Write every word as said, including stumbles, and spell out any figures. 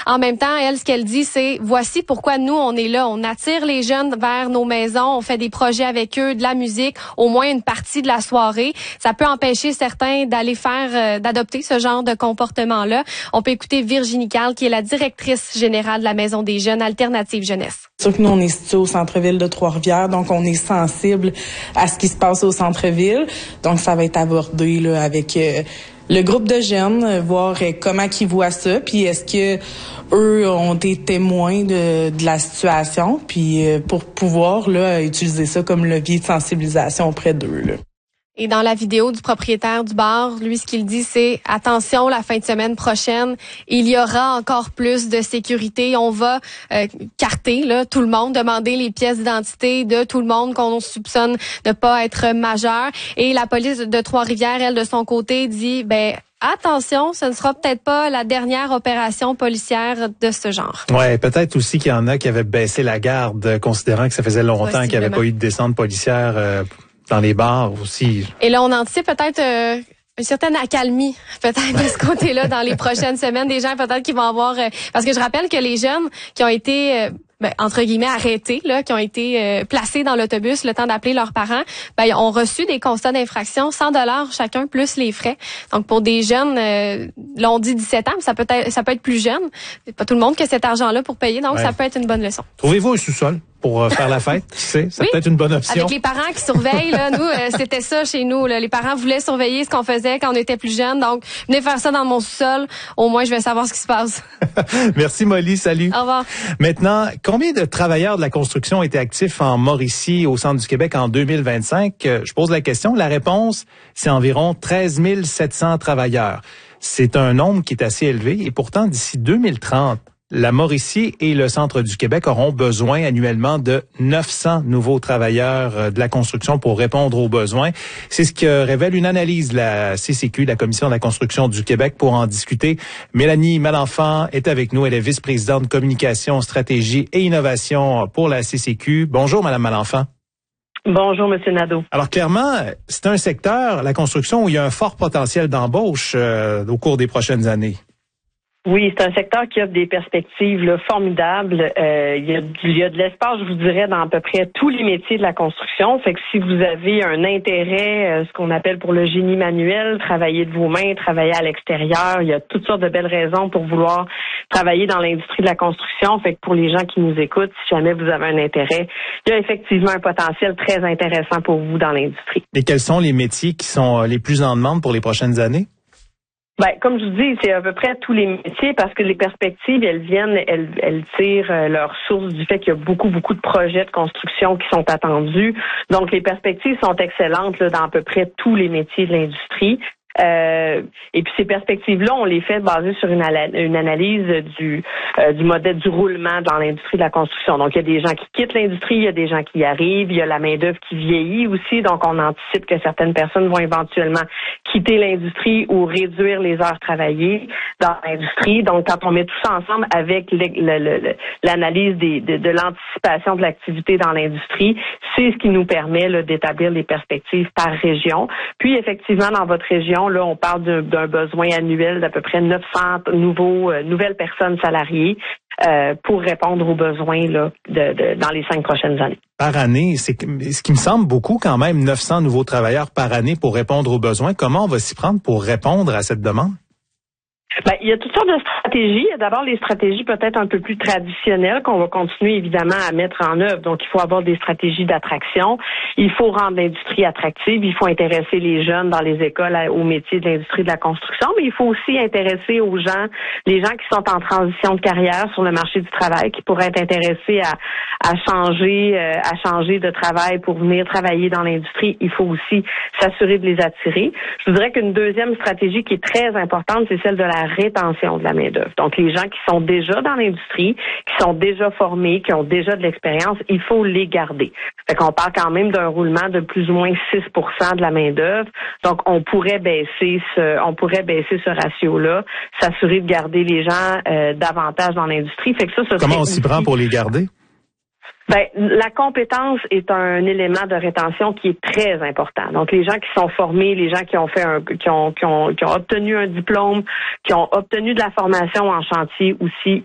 En même temps, elle, ce qu'elle dit, c'est voici pourquoi nous, on est là. On attire les jeunes vers nos maisons, on fait des projets avec eux, de la musique, au moins une partie de la soirée. Ça peut empêcher certains d'aller faire, euh, d'adopter ce genre de comportement-là. On peut écouter Virginie Carle, qui est la directrice générale de la Maison des jeunes Alternative Jeunesse. C'est sûr que nous, on est situé au centre-ville de Trois-Rivières, donc on est sensible à ce qui se passe au centre-ville. Donc, ça va être abordé là, avec euh, le groupe de jeunes, euh, voir euh, comment ils voient ça, puis est-ce que eux ont été témoins de, de la situation, puis euh, pour pouvoir là utiliser ça comme levier de sensibilisation auprès d'eux. Là. Et dans la vidéo du propriétaire du bar, lui, ce qu'il dit, c'est « Attention, la fin de semaine prochaine, il y aura encore plus de sécurité. On va euh, carter là, tout le monde, demander les pièces d'identité de tout le monde qu'on soupçonne de pas être majeur. » Et la police de Trois-Rivières, elle, de son côté, dit « Ben attention, ce ne sera peut-être pas la dernière opération policière de ce genre. » Ouais, peut-être aussi qu'il y en a qui avaient baissé la garde, considérant que ça faisait longtemps qu'il n'y avait pas eu de descente policière euh, dans les bars aussi. Et là, on anticipe peut-être euh, une certaine accalmie, peut-être de ce côté-là, dans les prochaines semaines. Des gens peut-être qui vont avoir... Euh, parce que je rappelle que les jeunes qui ont été... Euh, Ben, entre guillemets, arrêtés, là, qui ont été euh, placés dans l'autobus le temps d'appeler leurs parents, ben, ont reçu des constats d'infraction, cent dollars chacun, plus les frais. Donc, pour des jeunes, euh, là, on dit dix-sept ans, mais ça peut être, ça peut être plus jeune. C'est pas tout le monde qui a cet argent-là pour payer, donc ouais. Ça peut être une bonne leçon. Trouvez-vous un sous-sol pour euh, faire la fête, tu sais, ça oui. peut être une bonne option. Avec les parents qui surveillent, là, nous, euh, c'était ça chez nous, là. Les parents voulaient surveiller ce qu'on faisait quand on était plus jeunes, donc, venez faire ça dans mon sous-sol, au moins, je vais savoir ce qui se passe. Merci, Molly, salut. Au revoir. Maintenant, combien de travailleurs de la construction étaient actifs en Mauricie, au centre du Québec, en deux mille vingt-cinq? Je pose la question. La réponse, c'est environ treize mille sept cents travailleurs. C'est un nombre qui est assez élevé et pourtant, d'ici deux mille trente, la Mauricie et le centre du Québec auront besoin annuellement de neuf cents nouveaux travailleurs de la construction pour répondre aux besoins. C'est ce que révèle une analyse de la C C Q, la Commission de la construction du Québec. Pour en discuter, Mélanie Malenfant est avec nous. Elle est vice-présidente de communication, stratégie et innovation pour la C C Q. Bonjour, Madame Malenfant. Bonjour, Monsieur Nadeau. Alors, clairement, c'est un secteur, la construction, où il y a un fort potentiel d'embauche euh, au cours des prochaines années. Oui, c'est un secteur qui offre des perspectives là, formidables. Euh, il y a, il y a de l'espace, je vous dirais, dans à peu près tous les métiers de la construction. Fait que si vous avez un intérêt, euh, ce qu'on appelle pour le génie manuel, travailler de vos mains, travailler à l'extérieur, il y a toutes sortes de belles raisons pour vouloir travailler dans l'industrie de la construction. Fait que pour les gens qui nous écoutent, si jamais vous avez un intérêt, il y a effectivement un potentiel très intéressant pour vous dans l'industrie. Et quels sont les métiers qui sont les plus en demande pour les prochaines années? Ben, comme je vous dis, c'est à peu près tous les métiers parce que les perspectives, elles viennent, elles, elles tirent euh, leur source du fait qu'il y a beaucoup, beaucoup de projets de construction qui sont attendus. Donc, les perspectives sont excellentes là, dans à peu près tous les métiers de l'industrie. Euh, et puis ces perspectives-là, on les fait basées sur une, une analyse du, euh, du modèle du roulement dans l'industrie de la construction. Donc, il y a des gens qui quittent l'industrie, il y a des gens qui y arrivent, il y a la main-d'œuvre qui vieillit aussi. Donc, on anticipe que certaines personnes vont éventuellement quitter l'industrie ou réduire les heures travaillées dans l'industrie. Donc, quand on met tout ça ensemble avec le, le, le, l'analyse des, de, de l'anticipation de l'activité dans l'industrie, c'est ce qui nous permet là, d'établir les perspectives par région. Puis, effectivement, dans votre région, là, on parle d'un, d'un besoin annuel d'à peu près neuf cents nouveaux, euh, nouvelles personnes salariées euh, pour répondre aux besoins là, de, de, dans les cinq prochaines années. Par année, c'est ce qui me semble beaucoup quand même, neuf cents nouveaux travailleurs par année pour répondre aux besoins. Comment on va s'y prendre pour répondre à cette demande? Ben, il y a toutes sortes de stratégies. Il y a d'abord les stratégies peut-être un peu plus traditionnelles qu'on va continuer évidemment à mettre en œuvre. Donc, il faut avoir des stratégies d'attraction. Il faut rendre l'industrie attractive. Il faut intéresser les jeunes dans les écoles aux métiers de l'industrie de la construction. Mais il faut aussi intéresser aux gens, les gens qui sont en transition de carrière sur le marché du travail, qui pourraient être intéressés à, à changer, euh, à changer de travail pour venir travailler dans l'industrie. Il faut aussi s'assurer de les attirer. Je voudrais qu'une deuxième stratégie qui est très importante, c'est celle de la rétention de la main-d'œuvre. Donc, les gens qui sont déjà dans l'industrie, qui sont déjà formés, qui ont déjà de l'expérience, il faut les garder. Fait qu'on parle quand même d'un roulement de plus ou moins six pour cent de la main-d'œuvre. Donc, on pourrait baisser ce, on pourrait baisser ce ratio-là, s'assurer de garder les gens euh, davantage dans l'industrie. Fait que ça, ça Comment on s'y prend pour les garder? Ben, la compétence est un élément de rétention qui est très important. Donc, les gens qui sont formés, les gens qui ont fait un, qui ont, qui ont, qui ont obtenu un diplôme, qui ont obtenu de la formation en chantier aussi,